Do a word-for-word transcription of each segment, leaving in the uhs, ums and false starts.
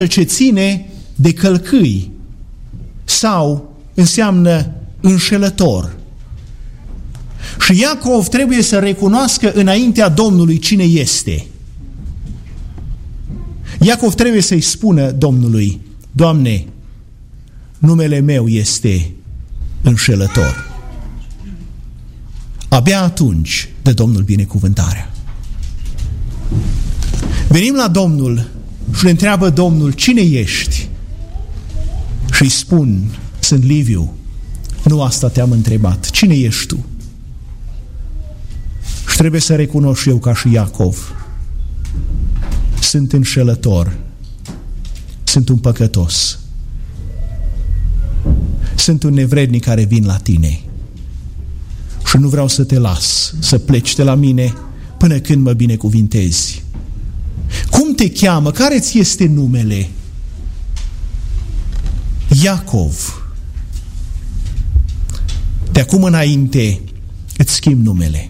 ce ține de călcâi sau înseamnă înșelător. Și Iacov trebuie să recunoască înaintea Domnului cine este. Iacov trebuie să-i spună Domnului: Doamne, numele meu este înșelător. Abia atunci dă Domnul binecuvântarea. Venim la Domnul și le întreabă Domnul: cine ești? Și îi spun: sunt Liviu. Nu asta te-am întrebat. Cine ești tu? Și trebuie să recunosc eu ca și Iacov: sunt înșelător, sunt un păcătos, sunt un nevrednic care vin la tine și nu vreau să te las să pleci de la mine până când mă binecuvintezi. Cum te cheamă? Care ți este numele? Iacov. De acum înainte îți schimb numele.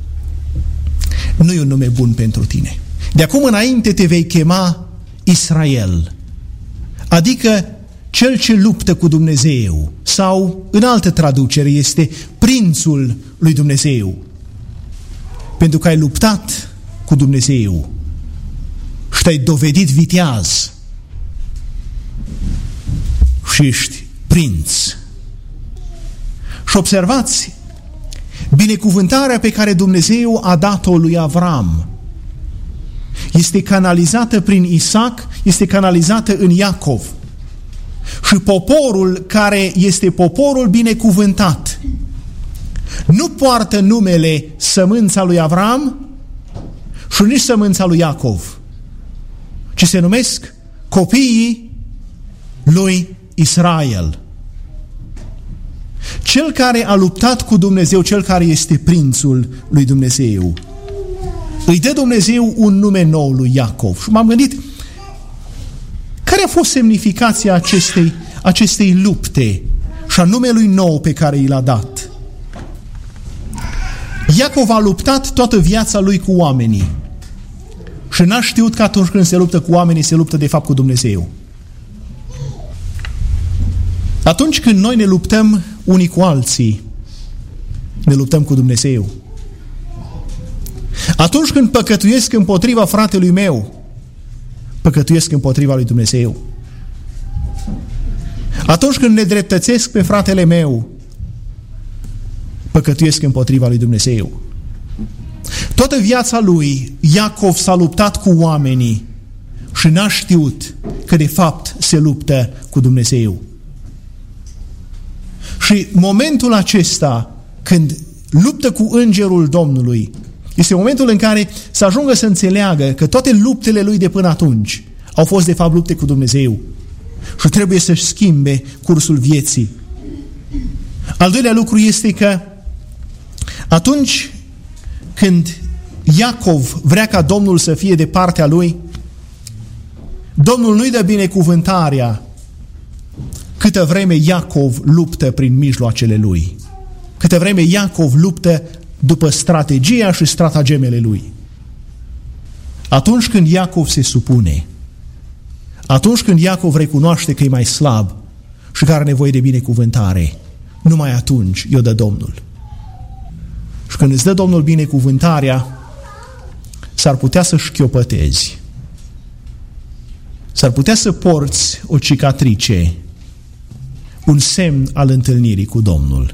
Nu e un nume bun pentru tine. De acum înainte te vei chema Israel, adică cel ce luptă cu Dumnezeu, sau în altă traducere este prințul lui Dumnezeu, pentru că ai luptat cu Dumnezeu și te-ai dovedit viteaz și ești prinț. Și observați binecuvântarea pe care Dumnezeu a dat-o lui Avram. Este canalizată prin Isaac, este canalizată în Iacov. Și poporul care este poporul binecuvântat nu poartă numele sămânța lui Avram și nici sămânța lui Iacov, ci se numesc copiii lui Israel. Cel care a luptat cu Dumnezeu, cel care este prințul lui Dumnezeu, îi dă Dumnezeu un nume nou lui Iacov. Și m-am gândit, care a fost semnificația acestei, acestei lupte și a numelui nou pe care i l-a dat? Iacov a luptat toată viața lui cu oamenii și n-a știut că atunci când se luptă cu oamenii, se luptă de fapt cu Dumnezeu. Atunci când noi ne luptăm unii cu alții, ne luptăm cu Dumnezeu. Atunci când păcătuiesc împotriva fratelui meu, păcătuiesc împotriva lui Dumnezeu. Atunci când ne dreptățesc pe fratele meu, păcătuiesc împotriva lui Dumnezeu. Toată viața lui, Iacov s-a luptat cu oamenii și n-a știut că de fapt se luptă cu Dumnezeu. Și momentul acesta, când luptă cu îngerul Domnului, este momentul în care să ajungă să înțeleagă că toate luptele lui de până atunci au fost de fapt lupte cu Dumnezeu și trebuie să-și schimbe cursul vieții. Al doilea lucru este că atunci când Iacov vrea ca Domnul să fie de partea lui, Domnul nu-i dă binecuvântarea câtă vreme Iacov luptă prin mijloacele lui. Câtă vreme Iacov luptă după strategia și stratagemele lui. Atunci când Iacov se supune, atunci când Iacov recunoaște că e mai slab și că are nevoie de binecuvântare, numai atunci i-o dă Domnul. Și când îți dă Domnul binecuvântarea, s-ar putea să șchiopătezi. S-ar putea să porți o cicatrice, un semn al întâlnirii cu Domnul.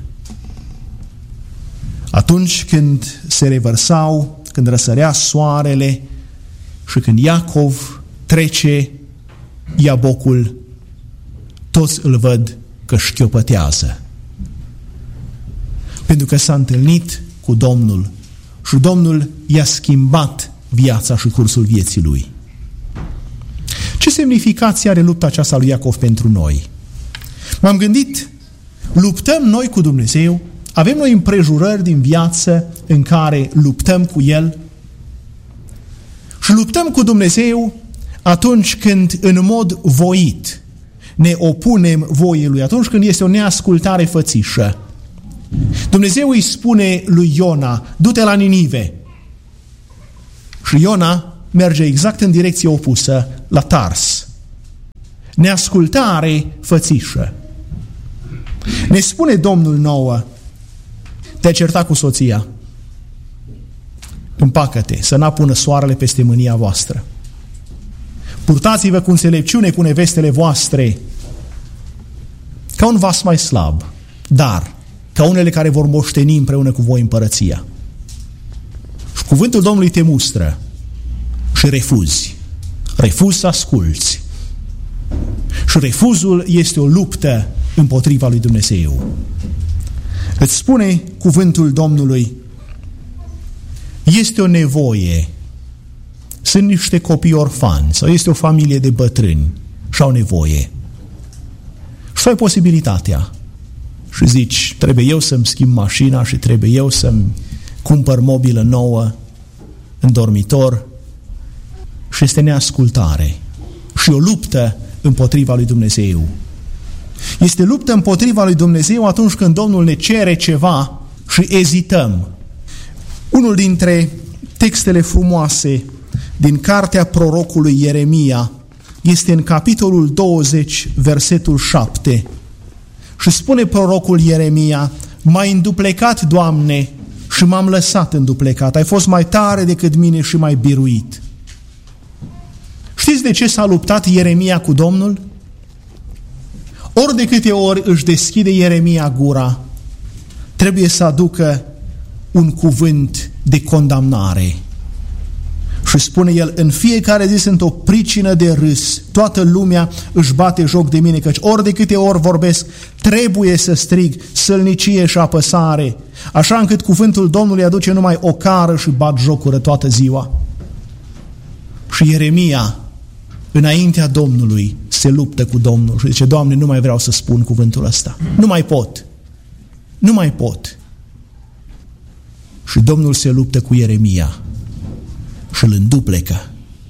Atunci când se revărsau, când răsărea soarele și când Iacov trece Iabocul, toți îl văd că șchiopătează. Pentru că s-a întâlnit cu Domnul și Domnul i-a schimbat viața și cursul vieții lui. Ce semnificație are lupta aceasta lui Iacov pentru noi? M-am gândit, luptăm noi cu Dumnezeu? Avem noi împrejurări din viață în care luptăm cu El? Și luptăm cu Dumnezeu atunci când în mod voit ne opunem voii Lui, atunci când este o neascultare fățișă. Dumnezeu îi spune lui Iona: du-te la Ninive. Și Iona merge exact în direcție opusă, la Tars. neascultare fățișă. Ne spune Domnul nouă: te-ai certat cu soția, împacă-te, să n-apună soarele peste mânia voastră. Purtați-vă cu înțelepciune cu nevestele voastre, ca un vas mai slab, dar ca unele care vor moșteni împreună cu voi împărăția. Și cuvântul Domnului te mustră și refuzi. Refuzi să asculți. Și refuzul este o luptă împotriva lui Dumnezeu. Îți spune cuvântul Domnului: este o nevoie. Sunt niște copii orfani sau este o familie de bătrâni și au nevoie. Și ai posibilitatea. Și zici: trebuie eu să-mi schimb mașina și trebuie eu să-mi cumpăr mobilă nouă în dormitor. Și este neascultare. Și o luptă împotriva lui Dumnezeu. Este luptă împotriva lui Dumnezeu atunci când Domnul ne cere ceva și ezităm. Unul dintre textele frumoase din cartea prorocului Ieremia este în capitolul douăzeci, versetul șapte. Și spune prorocul Ieremia: m-ai înduplecat, Doamne, și m-am lăsat înduplecat. Ai fost mai tare decât mine și mai biruit. Știți de ce s-a luptat Ieremia cu Domnul? Ori de câte ori își deschide Ieremia gura, trebuie să aducă un cuvânt de condamnare. Și spune el: în fiecare zi sunt o pricină de râs, toată lumea își bate joc de mine, căci ori de câte ori vorbesc, trebuie să strig sălnicie și apăsare, așa încât cuvântul Domnului aduce numai ocară și bat jocură toată ziua. Și Ieremia, înaintea Domnului, se luptă cu Domnul și zice: Doamne, nu mai vreau să spun cuvântul ăsta. Nu mai pot. Nu mai pot. Și Domnul se luptă cu Ieremia și îl înduplecă.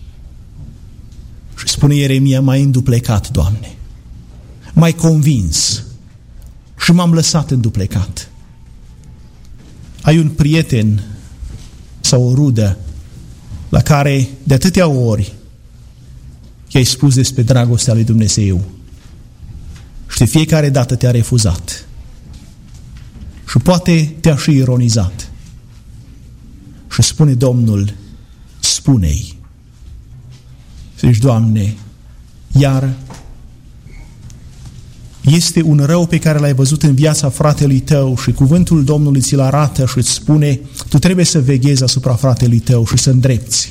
Și spune Ieremia: m-ai înduplecat, Doamne. M-ai convins și m-am lăsat înduplecat. Ai un prieten sau o rudă la care de atâtea ori i-ai spus despre dragostea lui Dumnezeu și de fiecare dată te-a refuzat și poate te-a și ironizat. Și spune Domnul: spune-i. Zici: Doamne, iar este un rău pe care l-ai văzut în viața fratelui tău și cuvântul Domnului ți-l arată și îți spune: tu trebuie să veghezi asupra fratelui tău și să îndrepți.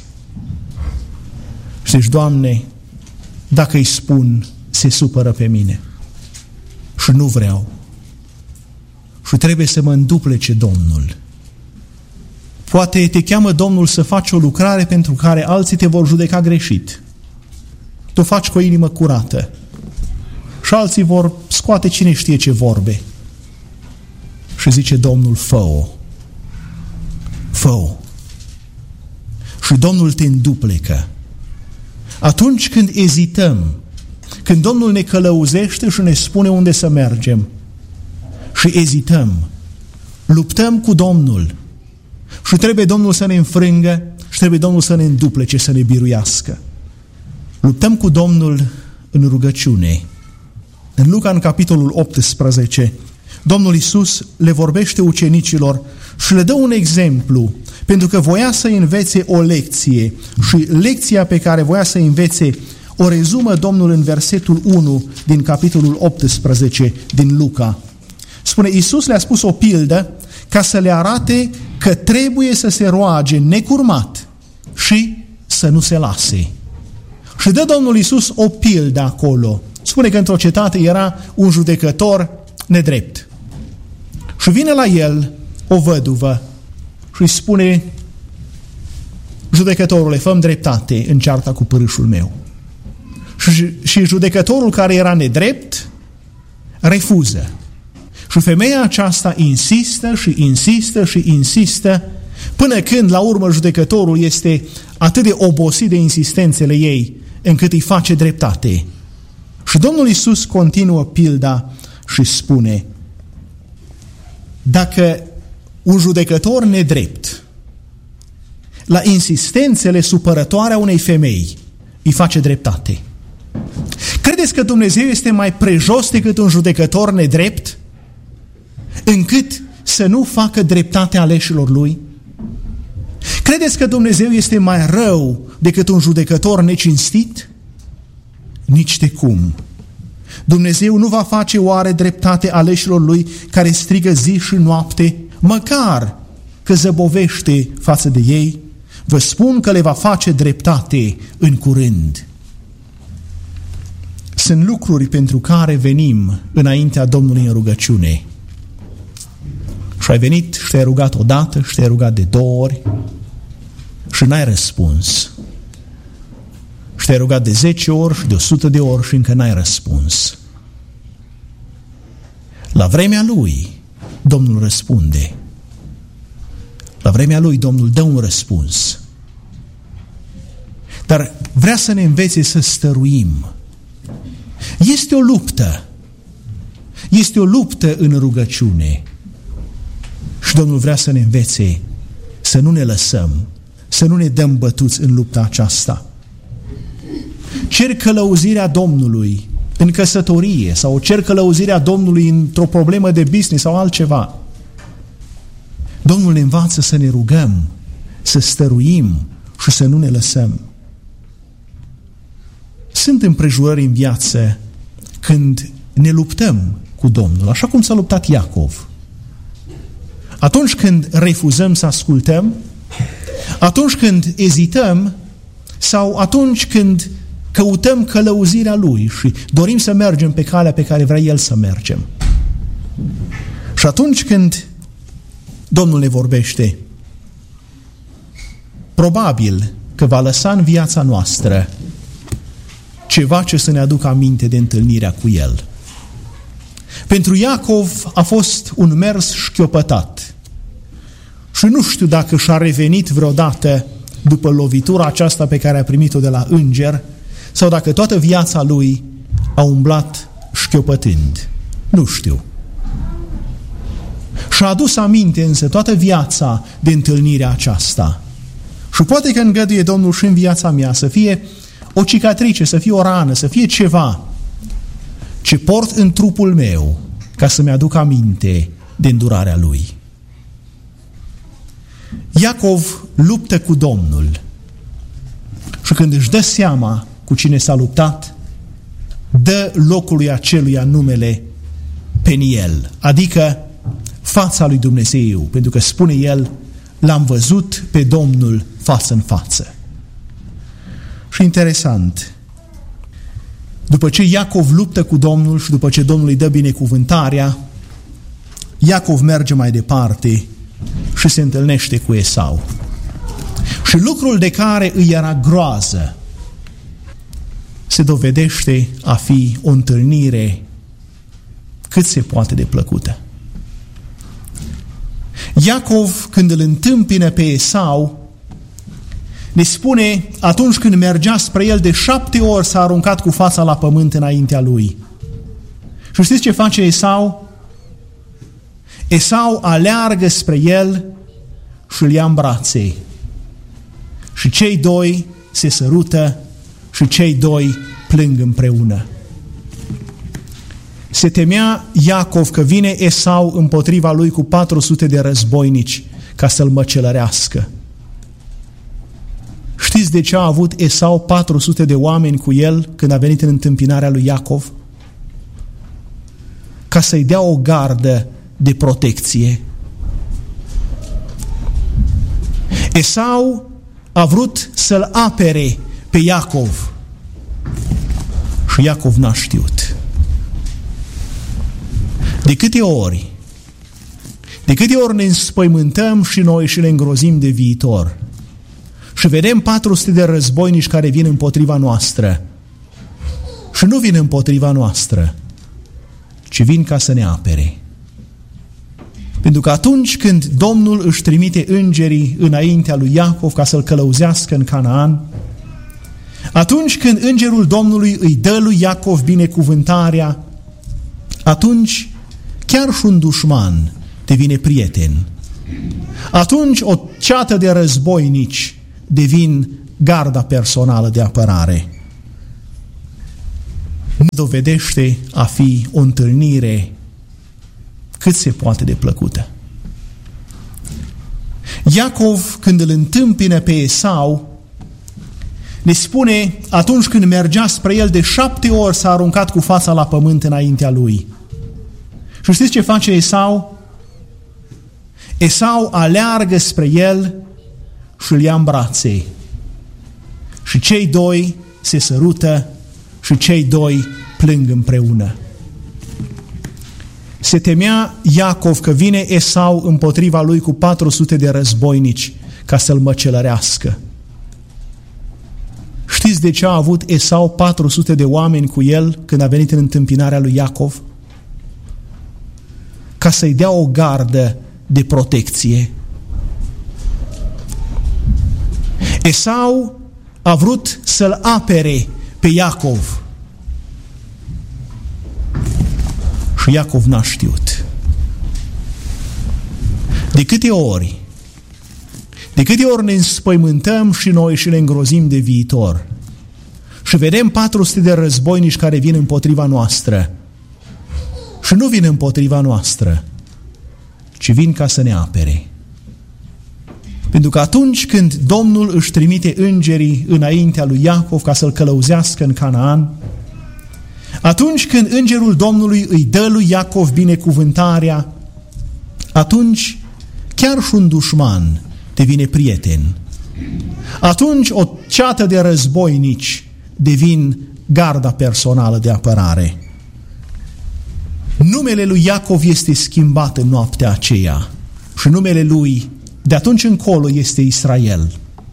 Și zici: Doamne, dacă îi spun, se supără pe mine și nu vreau. Și trebuie să mă înduplece Domnul. Poate te cheamă Domnul să faci o lucrare pentru care alții te vor judeca greșit. Tu faci cu o inimă curată și alții vor scoate cine știe ce vorbe. Și zice Domnul: fă-o. Fă-o. Și Domnul te înduplecă. Atunci când ezităm, când Domnul ne călăuzește și ne spune unde să mergem și ezităm, luptăm cu Domnul și trebuie Domnul să ne înfrângă și trebuie Domnul să ne înduplece, să ne biruiască. Luptăm cu Domnul în rugăciune. În Luca, în capitolul optsprezece, Domnul Iisus le vorbește ucenicilor și le dă un exemplu, pentru că voia să învețe o lecție și lecția pe care voia să învețe o rezumă Domnul în versetul unu din capitolul optsprezece din Luca. Spune: Iisus le-a spus o pildă ca să le arate că trebuie să se roage necurmat și să nu se lase. Și dă Domnul Iisus o pildă acolo. Spune că într-o cetate era un judecător nedrept. Și vine la el o văduvă și îi spune: judecătorule, fă-mi dreptate în cearta cu pârâșul meu. Și, și judecătorul, care era nedrept, refuză. Și femeia aceasta insistă și insistă și insistă, până când, la urmă, judecătorul este atât de obosit de insistențele ei, încât îi face dreptate. Și Domnul Iisus continuă pilda și spune: dacă un judecător nedrept, la insistențele supărătoare a unei femei, îi face dreptate, Credeți că Dumnezeu este mai prejos decât un judecător nedrept, încât să nu facă dreptate aleșilor Lui? Credeți că Dumnezeu este mai rău decât un judecător necinstit? Nici de cum. Dumnezeu nu va face oare dreptate aleșilor Lui care strigă zi și noapte, măcar că zăbovește față de ei? Vă spun că le va face dreptate în curând. Sunt lucruri pentru care venim înaintea Domnului în rugăciune. Și ai venit și te-ai rugat odată și te-ai rugat de două ori și n-ai răspuns. Și te-ai rugat de zece ori și de o sută de ori și încă n-ai răspuns. La vremea Lui, Domnul răspunde. La vremea Lui, Domnul dă un răspuns. Dar vrea să ne învețe să stăruim. Este o luptă. Este o luptă în rugăciune. Și Domnul vrea să ne învețe să nu ne lăsăm, să nu ne dăm bătuți în lupta aceasta. Cer călăuzirea Domnului în căsătorie sau cer călăuzirea Domnului într-o problemă de business sau altceva. Domnul ne învață să ne rugăm, să stăruim și să nu ne lăsăm. Sunt împrejurări în viață când ne luptăm cu Domnul, așa cum s-a luptat Iacov. Atunci când refuzăm să ascultăm, atunci când ezităm sau atunci când căutăm călăuzirea Lui și dorim să mergem pe calea pe care vrea El să mergem. Și atunci când Domnul ne vorbește, probabil că va lăsa în viața noastră ceva ce să ne aducă aminte de întâlnirea cu El. Pentru Iacov a fost un mers șchiopătat. Și nu știu dacă și-a revenit vreodată după lovitura aceasta pe care a primit-o de la înger, sau dacă toată viața lui a umblat șchiopătând. Nu știu. Și-a adus aminte însă toată viața de întâlnirea aceasta. Și poate că îngăduie Domnul și în viața mea să fie o cicatrice, să fie o rană, să fie ceva ce port în trupul meu ca să-mi aduc aminte de îndurarea Lui. Iacov luptă cu Domnul și când își dă seama cu cine s-a luptat, dă locului aceluia numele Peniel, adică fața lui Dumnezeu, pentru că spune el, l-am văzut pe Domnul față în față. Și interesant, după ce Iacov luptă cu Domnul și după ce Domnul îi dă binecuvântarea, Iacov merge mai departe și se întâlnește cu Esau. Și lucrul de care îi era groază se dovedește a fi o întâlnire cât se poate de plăcută. Iacov, când îl întâmpină pe Esau, ne spune, atunci când mergea spre el, de șapte ori s-a aruncat cu fața la pământ înaintea lui. Și știți ce face Esau? Esau aleargă spre el și îl ia în brațe. Și cei doi se sărută și cei doi plâng împreună. Se temea Iacov că vine Esau împotriva lui cu patru sute de războinici ca să-l măcelărească. Știți de ce a avut Esau patru sute de oameni cu el când a venit în întâmpinarea lui Iacov? Ca să-i dea o gardă de protecție. Esau a vrut să-l apere pe Iacov și Iacov n-a știut. De câte ori, de câte ori ne înspăimântăm și noi și ne îngrozim de viitor și vedem patru sute de războinici care vin împotriva noastră și nu vin împotriva noastră, ci vin ca să ne apere. Pentru că atunci când Domnul își trimite îngerii înaintea lui Iacov ca să-l călăuzească în Canaan, atunci când îngerul Domnului îi dă lui Iacov binecuvântarea, atunci chiar și un dușman devine prieten. Atunci o ceată de războinici devin garda personală de apărare. nu dovedește a fi o întâlnire cât se poate de plăcută. Iacov, când îl întâmpină pe Esau, ne spune, atunci când mergea spre el, de șapte ori s-a aruncat cu fața la pământ înaintea lui. Și știți ce face Esau? Esau aleargă spre el și îl ia în brațe. Și cei doi se sărută și cei doi plâng împreună. Se temea Iacov că vine Esau împotriva lui cu patru sute de războinici ca să-l măcelărească. Știți de ce a avut Esau patru sute de oameni cu el când a venit în întâmpinarea lui Iacov? Ca să-i dea o gardă de protecție. Esau a vrut să-l apere pe Iacov. Și Iacov n-a știut. De câte ori, de câte ori ne înspăimântăm și noi și ne îngrozim de viitor și vedem patru sute de războinici care vin împotriva noastră și nu vin împotriva noastră, ci vin ca să ne apere. Pentru că atunci când Domnul își trimite îngerii înaintea lui Iacov ca să-l călăuzească în Canaan, atunci când îngerul Domnului îi dă lui Iacov binecuvântarea, atunci chiar și un dușman devine prieten. Atunci o ceată de războinici devin garda personală de apărare. Numele lui Iacov este schimbat în noaptea aceea și numele lui de atunci încolo este Israel.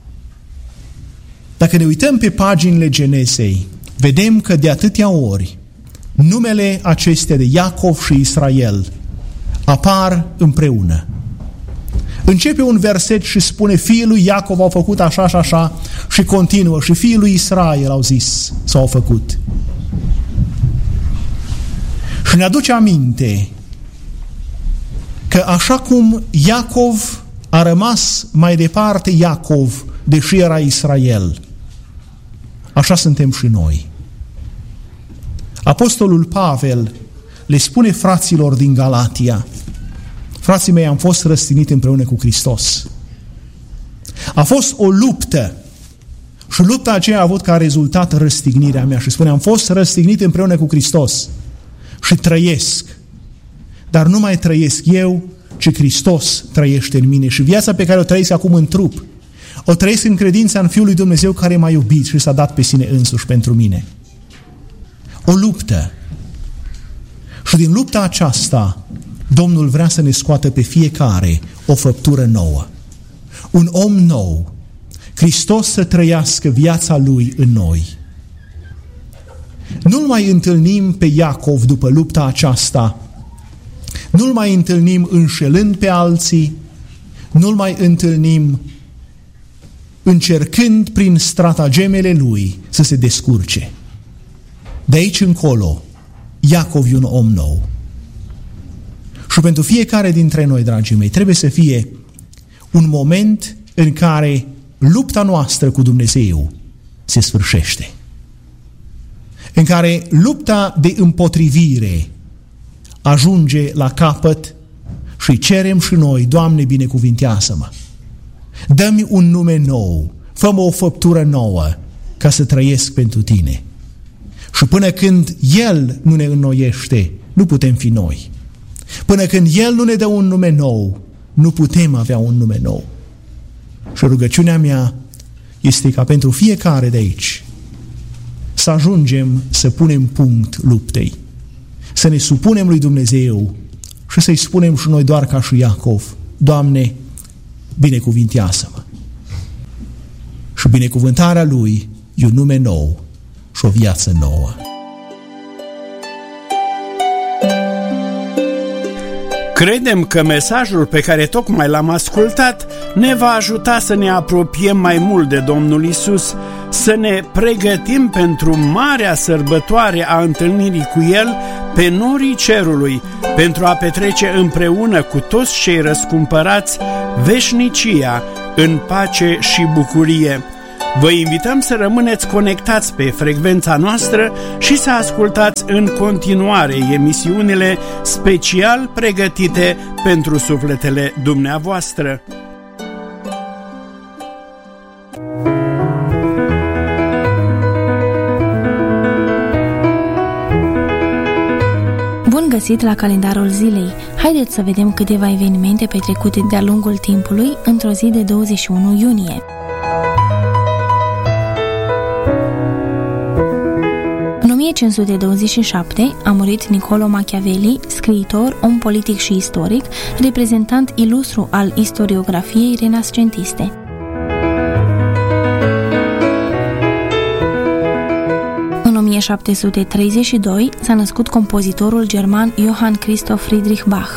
Dacă ne uităm pe paginile Genesei, vedem că de atâtea ori numele acestea de Iacov și Israel apar împreună. Începe un verset și spune fiii lui Iacov au făcut așa și așa și continuă și fiii lui Israel au zis sau au făcut. Și ne aduce aminte că așa cum Iacov a rămas mai departe Iacov, deși era Israel, așa suntem și noi. Apostolul Pavel le spune fraților din Galatia: frații mei, am fost răstignit împreună cu Hristos. A fost o luptă și lupta aceea a avut ca rezultat răstignirea mea și spune, am fost răstignit împreună cu Hristos și trăiesc, dar nu mai trăiesc eu, ci Hristos trăiește în mine și viața pe care o trăiesc acum în trup, o trăiesc în credința în Fiul lui Dumnezeu care m-a iubit și s-a dat pe sine însuși pentru mine. O luptă. Și din lupta aceasta Domnul vrea să ne scoată pe fiecare o făptură nouă. Un om nou. Hristos să trăiască viața Lui în noi. Nu-L mai întâlnim pe Iacov după lupta aceasta. Nu-L mai întâlnim înșelând pe alții. Nu-L mai întâlnim încercând prin stratagemele lui să se descurce. De aici încolo, Iacov e un om nou. Și pentru fiecare dintre noi, dragii mei, trebuie să fie un moment în care lupta noastră cu Dumnezeu se sfârșește. În care lupta de împotrivire ajunge la capăt și cerem și noi, Doamne, binecuvintează-mă. Dă-mi un nume nou, fă-mă o făptură nouă ca să trăiesc pentru Tine. Și până când El nu ne înnoiește, nu putem fi noi. Până când El nu ne dă un nume nou, nu putem avea un nume nou. Și rugăciunea mea este ca pentru fiecare de aici să ajungem să punem punct luptei, să ne supunem lui Dumnezeu și să-i spunem și noi doar ca și Iacov, Doamne, binecuvintează-mă. Și binecuvântarea Lui e un nume nou și o viață nouă. Credem că mesajul pe care tocmai l-am ascultat ne va ajuta să ne apropiem mai mult de Domnul Isus, să ne pregătim pentru marea sărbătoare a întâlnirii cu El pe norii cerului, pentru a petrece împreună cu toți cei răscumpărați veșnicia în pace și bucurie. Vă invităm să rămâneți conectați pe frecvența noastră și să ascultați în continuare emisiunile special pregătite pentru sufletele dumneavoastră. Bun găsit la calendarul zilei! Haideți să vedem câteva evenimente petrecute de-a lungul timpului într-o zi de douăzeci și unu iunie. În o mie cinci sute douăzeci și șapte a murit Niccolo Machiavelli, scriitor, om politic și istoric, reprezentant ilustru al istoriografiei renascentiste. În o mie șapte sute treizeci și doi s-a născut compozitorul german Johann Christoph Friedrich Bach.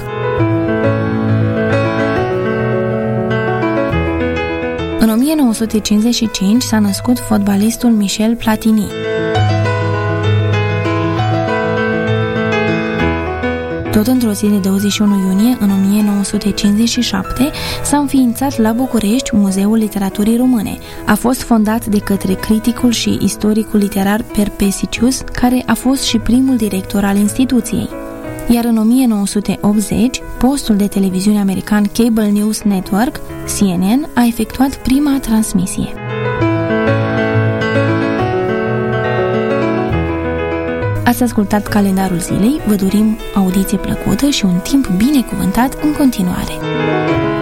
În o mie nouă sute cincizeci și cinci s-a născut fotbalistul Michel Platini. Tot într-o zi de douăzeci și unu iunie, în o mie nouă sute cincizeci și șapte, s-a înființat la București Muzeul Literaturii Române. A fost fondat de către criticul și istoricul literar Perpesicius, care a fost și primul director al instituției. Iar în o mie nouă sute optzeci, postul de televiziune american Cable News Network, C N N, a efectuat prima transmisie. Ați ascultat calendarul zilei, vă dorim audiție plăcută și un timp binecuvântat în continuare.